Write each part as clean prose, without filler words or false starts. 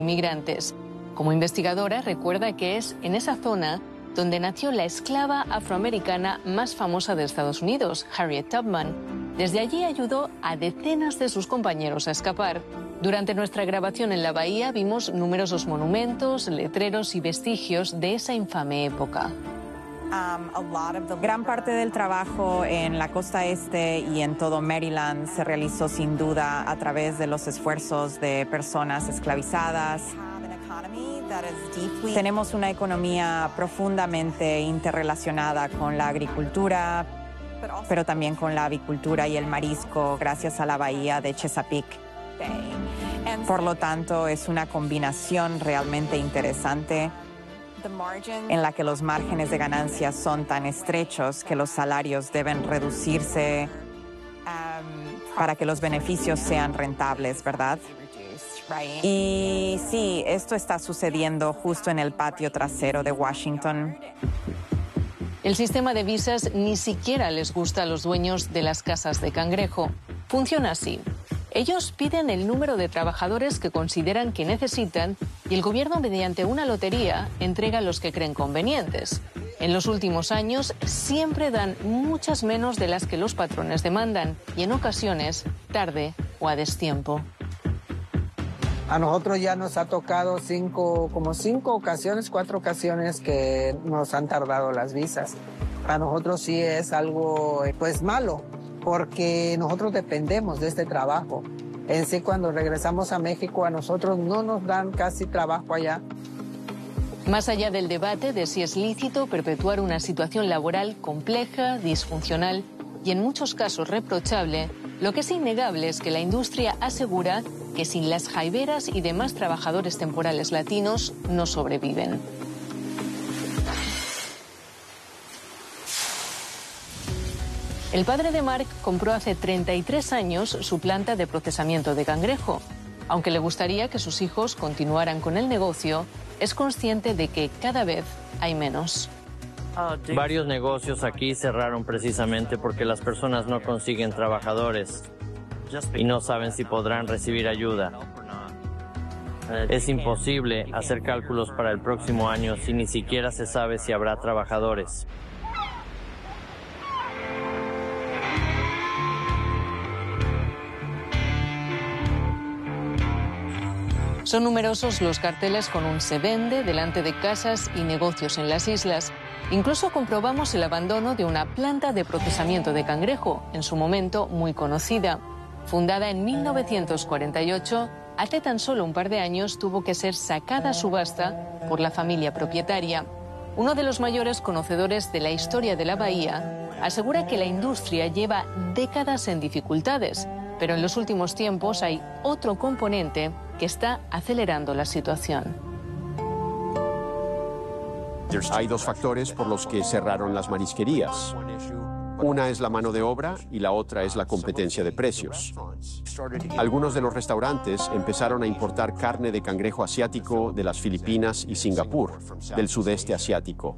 inmigrantes. Como investigadora, recuerda que es en esa zona donde nació la esclava afroamericana más famosa de Estados Unidos, Harriet Tubman. Desde allí ayudó a decenas de sus compañeros a escapar. Durante nuestra grabación en la bahía vimos numerosos monumentos, letreros y vestigios de esa infame época. Gran parte del trabajo en la costa este y en todo Maryland se realizó sin duda a través de los esfuerzos de personas esclavizadas. Tenemos una economía profundamente interrelacionada con la agricultura, pero también con la avicultura y el marisco gracias a la bahía de Chesapeake Bay. Por lo tanto, es una combinación realmente interesante en la que los márgenes de ganancias son tan estrechos que los salarios deben reducirse para que los beneficios sean rentables, ¿verdad? Y sí, esto está sucediendo justo en el patio trasero de Washington. El sistema de visas ni siquiera les gusta a los dueños de las casas de cangrejo. Funciona así. Ellos piden el número de trabajadores que consideran que necesitan y el gobierno, mediante una lotería, entrega los que creen convenientes. En los últimos años siempre dan muchas menos de las que los patrones demandan y en ocasiones tarde o a destiempo. A nosotros ya nos ha tocado cuatro ocasiones que nos han tardado las visas. Para nosotros sí es algo pues malo, porque nosotros dependemos de este trabajo. En sí, cuando regresamos a México, a nosotros no nos dan casi trabajo allá. Más allá del debate de si es lícito perpetuar una situación laboral compleja, disfuncional y en muchos casos reprochable, lo que es innegable es que la industria asegura que sin las jaiberas y demás trabajadores temporales latinos no sobreviven. El padre de Mark compró hace 33 años su planta de procesamiento de cangrejo. Aunque le gustaría que sus hijos continuaran con el negocio, es consciente de que cada vez hay menos. Varios negocios aquí cerraron precisamente porque las personas no consiguen trabajadores y no saben si podrán recibir ayuda. Es imposible hacer cálculos para el próximo año si ni siquiera se sabe si habrá trabajadores. Son numerosos los carteles con un "se vende" delante de casas y negocios en las islas. Incluso comprobamos el abandono de una planta de procesamiento de cangrejo, en su momento muy conocida. Fundada en 1948, hace tan solo un par de años tuvo que ser sacada a subasta por la familia propietaria. Uno de los mayores conocedores de la historia de la bahía asegura que la industria lleva décadas en dificultades, pero en los últimos tiempos hay otro componente que está acelerando la situación. Hay dos factores por los que cerraron las marisquerías. Una es la mano de obra y la otra es la competencia de precios. Algunos de los restaurantes empezaron a importar carne de cangrejo asiático de las Filipinas y Singapur, del sudeste asiático.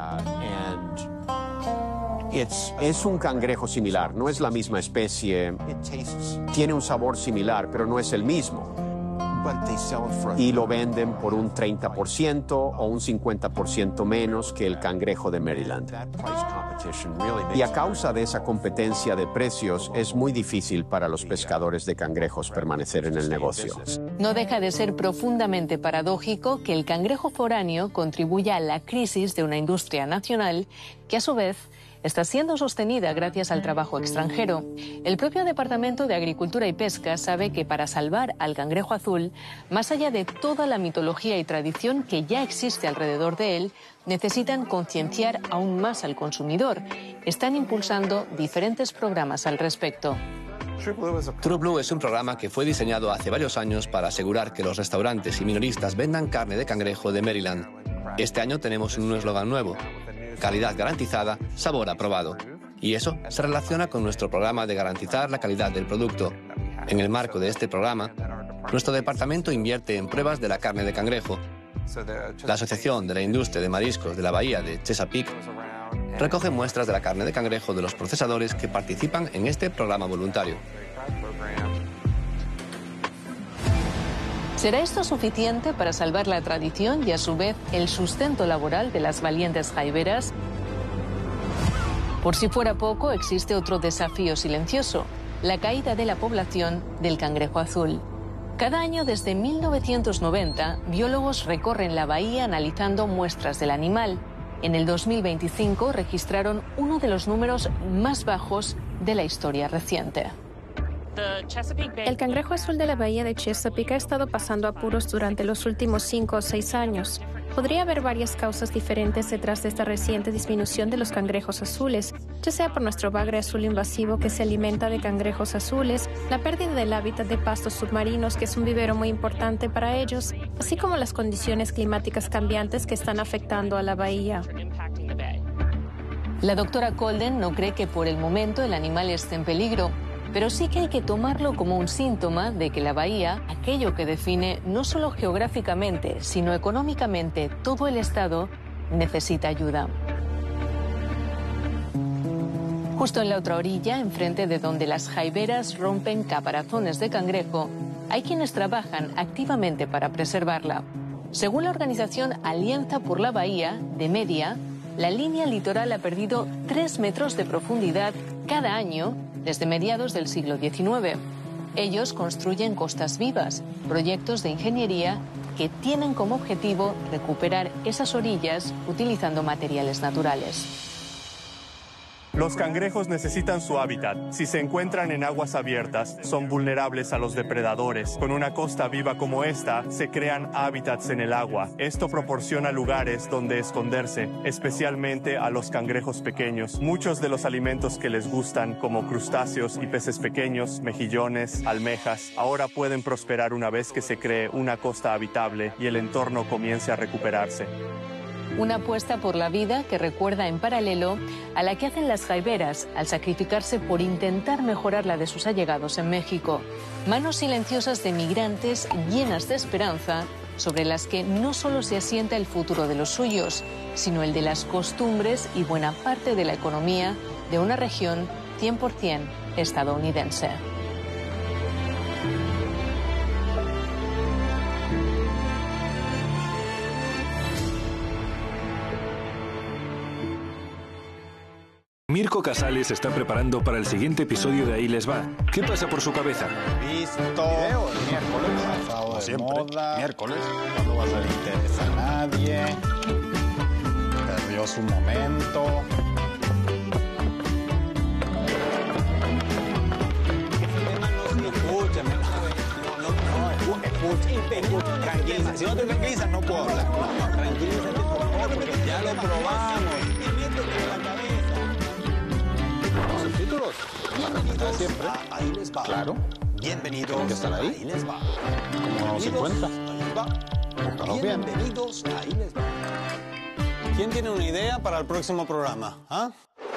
Es un cangrejo similar, no es la misma especie. Tiene un sabor similar, pero no es el mismo. Y lo venden por un 30% o un 50% menos que el cangrejo de Maryland. Y a causa de esa competencia de precios, es muy difícil para los pescadores de cangrejos permanecer en el negocio. No deja de ser profundamente paradójico que el cangrejo foráneo contribuya a la crisis de una industria nacional que, a su vez, está siendo sostenida gracias al trabajo extranjero. El propio Departamento de Agricultura y Pesca sabe que para salvar al cangrejo azul, más allá de toda la mitología y tradición que ya existe alrededor de él, necesitan concienciar aún más al consumidor. Están impulsando diferentes programas al respecto. True Blue es un programa que fue diseñado hace varios años para asegurar que los restaurantes y minoristas vendan carne de cangrejo de Maryland. Este año tenemos un eslogan nuevo: calidad garantizada, sabor aprobado. Y eso se relaciona con nuestro programa de garantizar la calidad del producto. En el marco de este programa, nuestro departamento invierte en pruebas de la carne de cangrejo. La Asociación de la Industria de Mariscos de la Bahía de Chesapeake recoge muestras de la carne de cangrejo de los procesadores que participan en este programa voluntario. ¿Será esto suficiente para salvar la tradición y a su vez el sustento laboral de las valientes jaiberas? Por si fuera poco, existe otro desafío silencioso: la caída de la población del cangrejo azul. Cada año desde 1990, biólogos recorren la bahía analizando muestras del animal. En el 2025 registraron uno de los números más bajos de la historia reciente. El cangrejo azul de la bahía de Chesapeake ha estado pasando apuros durante los últimos 5 o 6 años. Podría haber varias causas diferentes detrás de esta reciente disminución de los cangrejos azules, ya sea por nuestro bagre azul invasivo que se alimenta de cangrejos azules, la pérdida del hábitat de pastos submarinos, que es un vivero muy importante para ellos, así como las condiciones climáticas cambiantes que están afectando a la bahía. La doctora Colden no cree que por el momento el animal esté en peligro, pero sí que hay que tomarlo como un síntoma de que la bahía, aquello que define no solo geográficamente, sino económicamente todo el estado, necesita ayuda. Justo en la otra orilla, enfrente de donde las jaiberas rompen caparazones de cangrejo, hay quienes trabajan activamente para preservarla. Según la organización Alianza por la Bahía, de media, la línea litoral ha perdido 3 metros de profundidad cada año desde mediados del siglo XIX. Ellos construyen costas vivas, proyectos de ingeniería que tienen como objetivo recuperar esas orillas utilizando materiales naturales. Los cangrejos necesitan su hábitat. Si se encuentran en aguas abiertas, son vulnerables a los depredadores. Con una costa viva como esta, se crean hábitats en el agua. Esto proporciona lugares donde esconderse, especialmente a los cangrejos pequeños. Muchos de los alimentos que les gustan, como crustáceos y peces pequeños, mejillones, almejas, ahora pueden prosperar una vez que se cree una costa habitable y el entorno comience a recuperarse. Una apuesta por la vida que recuerda en paralelo a la que hacen las jaiberas al sacrificarse por intentar mejorar la de sus allegados en México. Manos silenciosas de migrantes llenas de esperanza sobre las que no solo se asienta el futuro de los suyos, sino el de las costumbres y buena parte de la economía de una región 100% estadounidense. Mirko Casales se está preparando para el siguiente episodio de Ahí les va. ¿Qué pasa por su cabeza? Visto. Video el miércoles. Pasado de siempre. Moda. Miércoles. No va a le interesa a nadie. Perdió su momento. Escucha. Tranquiliza. Si no te tranquilizas, no puedo hablar. Tranquilízate, por favor, porque ya lo probamos. Subtítulos. Bienvenidos siempre. Ahí les va. Claro. Bienvenidos. ¿Que están ahí? Ahí les va. ¿Cómo no se encuentra? Ahí les va. Búscalos bien. Bienvenidos. Ahí les va. ¿Quién tiene una idea para el próximo programa? ¿Ah?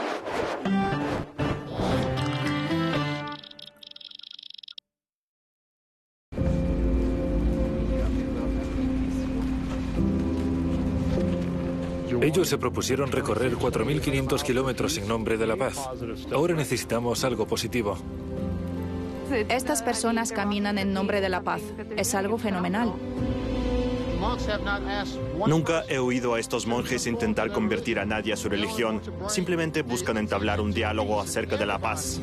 Ellos se propusieron recorrer 4.500 kilómetros en nombre de la paz. Ahora necesitamos algo positivo. Estas personas caminan en nombre de la paz. Es algo fenomenal. Nunca he oído a estos monjes intentar convertir a nadie a su religión. Simplemente buscan entablar un diálogo acerca de la paz.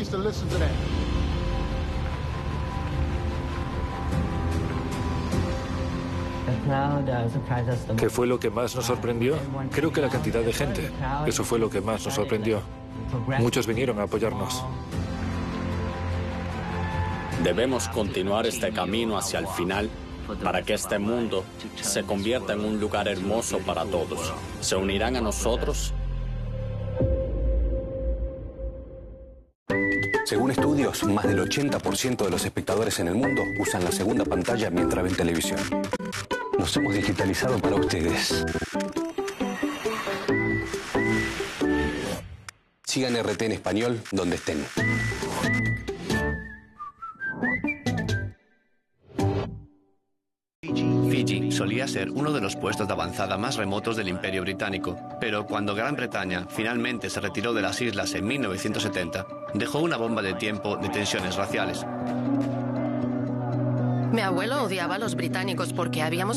¿Qué fue lo que más nos sorprendió? Creo que la cantidad de gente. Eso fue lo que más nos sorprendió. Muchos vinieron a apoyarnos. Debemos continuar este camino hacia el final para que este mundo se convierta en un lugar hermoso para todos. ¿Se unirán a nosotros? Según estudios, más del 80% de los espectadores en el mundo usan la segunda pantalla mientras ven televisión. Nos hemos digitalizado para ustedes. Sigan RT en español donde estén. Fiji solía ser uno de los puestos de avanzada más remotos del Imperio Británico, pero cuando Gran Bretaña finalmente se retiró de las islas en 1970, dejó una bomba de tiempo de tensiones raciales. Mi abuelo odiaba a los británicos porque habíamos